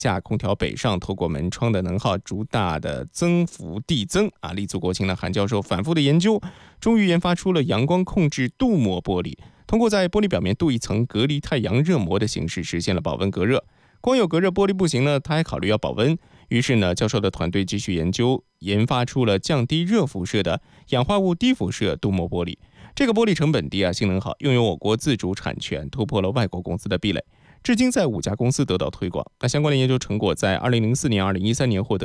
架空调北上，透过门窗的能耗主打的增幅递增啊。立足国情呢，韩教授反复的研究，终于研发出了阳光控制镀膜玻璃，通过在玻璃表面镀一层隔离太阳热膜的形式，实现了保温隔热。光有隔热玻璃不行呢，他还考虑要保温。于是呢，教授的团队继续研发出了降低热辐射的氧化物低辐射镀膜玻璃。这个玻璃成本低啊，性能好，拥有我国自主产权，突破了外国公司的壁垒。至今在5家公司得到推广。那相关的研究成果在2004年、2013年获得